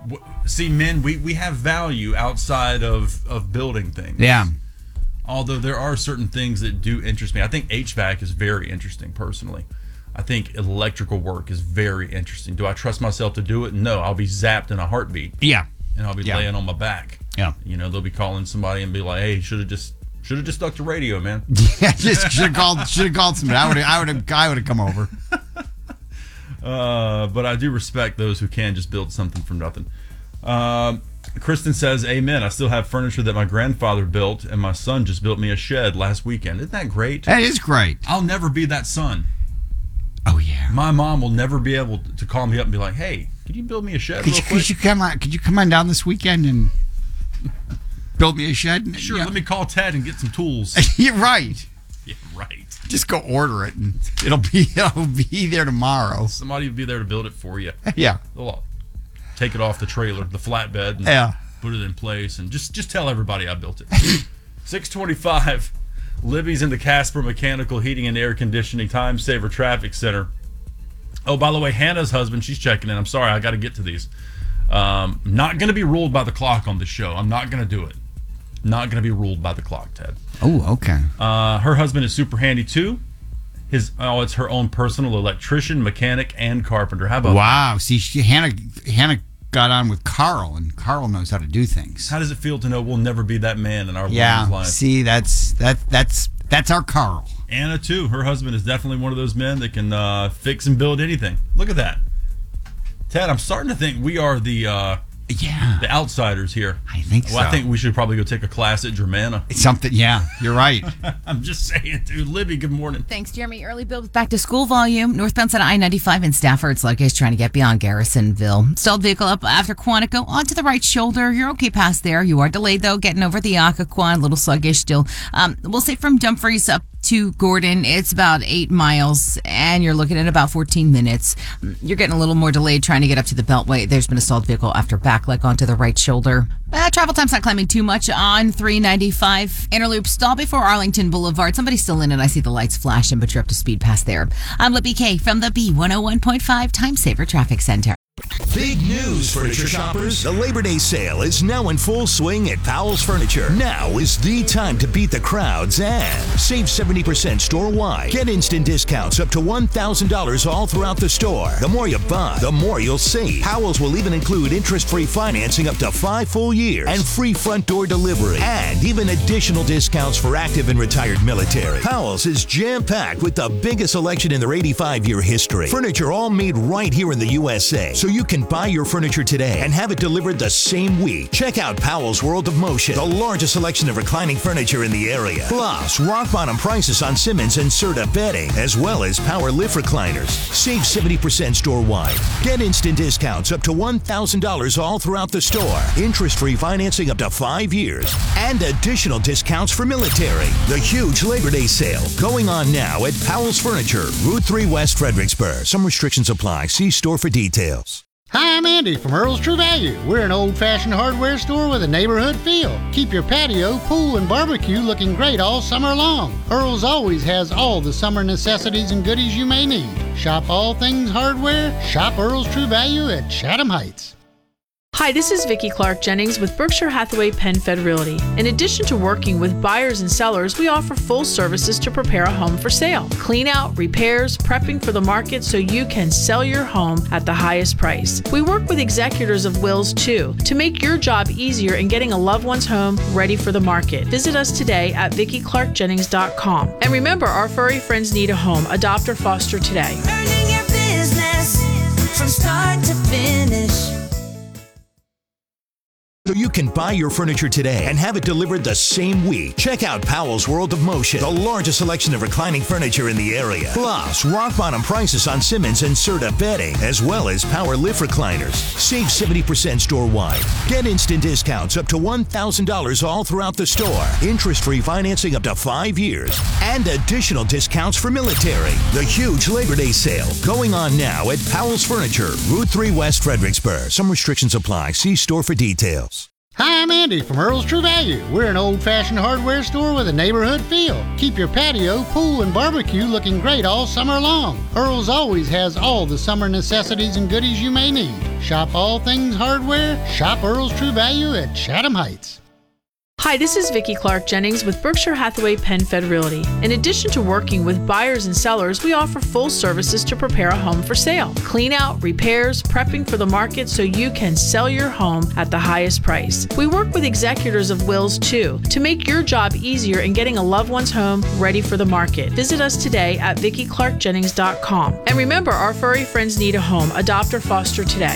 See, men, we have value outside of building things. Yeah. Although there are certain things that do interest me. I think HVAC is very interesting personally. I think electrical work is very interesting. Do I trust myself to do it? No, I'll be zapped in a heartbeat. Yeah. And I'll be laying on my back. Yeah. They'll be calling somebody and be like, "Hey, should have just stuck to radio, man." Yeah, just should have called somebody. I would have come over. But I do respect those who can just build something from nothing. Kristen says, "Amen. I still have furniture that my grandfather built, and my son just built me a shed last weekend." Isn't that great? That is great. I'll never be that son. Oh yeah. My mom will never be able to call me up and be like, "Hey, could you build me a shed real quick?" Could you come on down this weekend and build me a shed? Sure. Let me call Ted and get some tools. You're right. Yeah, right. Just go order it, and it'll be there tomorrow. Somebody will be there to build it for you. Yeah. They'll take it off the trailer, the flatbed, and put it in place, and just tell everybody I built it. 625. Libby's in the Casper Mechanical Heating and Air Conditioning Time Saver Traffic Center. Oh, by the way, Hannah's husband, she's checking in. I'm sorry, I got to get to these. Not going to be ruled by the clock on the show. I'm not going to do it. Not going to be ruled by the clock, Ted. Oh, okay. Her husband is super handy too. It's her own personal electrician, mechanic, and carpenter. How about wow? See, Hannah got on with Carl, and Carl knows how to do things. How does it feel to know we'll never be that man in our woman's life? See, that's our Carl. Anna too. Her husband is definitely one of those men that can fix and build anything. Look at that, Ted. I'm starting to think we are the outsiders here. I think so. I think we should probably go take a class at Germana. Something. Yeah, you're right. I'm just saying, dude. Libby, good morning. Thanks, Jeremy. Early build with back to school volume. Northbound on I-95 in Stafford. Sluggish trying to get beyond Garrisonville. Stalled vehicle up after Quantico onto the right shoulder. You're okay past there. You are delayed though, getting over the Occoquan. A little sluggish still. We'll say from Dumfries up to Gordon, it's about 8 miles, and you're looking at about 14 minutes. You're getting a little more delayed trying to get up to the Beltway. There's been a stalled vehicle after Backleg onto the right shoulder. Travel time's not climbing too much on 395. Interloop stall before Arlington Boulevard. Somebody's still in it. I see the lights flashing, but you're up to speed past there. I'm Libby K from the B101.5 Time Saver Traffic Center. Big news, furniture shoppers. The Labor Day sale is now in full swing at Powell's Furniture. Now is the time to beat the crowds and save 70% store-wide. Get instant discounts up to $1,000 all throughout the store. The more you buy, the more you'll save. Powell's will even include interest-free financing up to 5 full years and free front door delivery and even additional discounts for active and retired military. Powell's is jam-packed with the biggest selection in their 85-year history. Furniture all made right here in the USA. So you can buy your furniture today and have it delivered the same week. Check out Powell's World of Motion, the largest selection of reclining furniture in the area. Plus, rock-bottom prices on Simmons and Serta bedding, as well as power lift recliners. Save 70% store-wide. Get instant discounts up to $1,000 all throughout the store. Interest-free financing up to 5 years. And additional discounts for military. The huge Labor Day sale going on now at Powell's Furniture, Route 3 West, Fredericksburg. Some restrictions apply. See store for details. Hi, I'm Andy from Earl's True Value. We're an old-fashioned hardware store with a neighborhood feel. Keep your patio, pool, and barbecue looking great all summer long. Earl's always has all the summer necessities and goodies you may need. Shop all things hardware. Shop Earl's True Value at Chatham Heights. Hi, this is Vicki Clark Jennings with Berkshire Hathaway PenFed Realty. In addition to working with buyers and sellers, we offer full services to prepare a home for sale. Clean out, repairs, prepping for the market so you can sell your home at the highest price. We work with executors of wills too to make your job easier in getting a loved one's home ready for the market. Visit us today at VickiClarkJennings.com. And remember, our furry friends need a home. Adopt or foster today. Earning your business from start to finish. So you can buy your furniture today and have it delivered the same week. Check out Powell's World of Motion, the largest selection of reclining furniture in the area. Plus, rock-bottom prices on Simmons and Serta bedding, as well as power lift recliners. Save 70% store-wide. Get instant discounts up to $1,000 all throughout the store. Interest-free financing up to 5 years. And additional discounts for military. The huge Labor Day sale going on now at Powell's Furniture, Route 3 West, Fredericksburg. Some restrictions apply. See store for details. Hi, I'm Andy from Earl's True Value. We're an old-fashioned hardware store with a neighborhood feel. Keep your patio, pool, and barbecue looking great all summer long. Earl's always has all the summer necessities and goodies you may need. Shop all things hardware. Shop Earl's True Value at Chatham Heights. Hi, this is Vicki Clark Jennings with Berkshire Hathaway PenFed Realty. In addition to working with buyers and sellers, we offer full services to prepare a home for sale. Clean out, repairs, prepping for the market so you can sell your home at the highest price. We work with executors of wills too to make your job easier in getting a loved one's home ready for the market. Visit us today at VickiClarkJennings.com. And remember, our furry friends need a home. Adopt or foster today.